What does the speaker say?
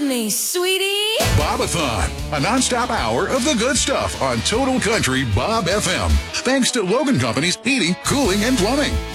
me, sweetie. Bobathon, a nonstop hour of the good stuff on Total Country Bob FM. Thanks to Logan Companies Heating, Cooling, and Plumbing.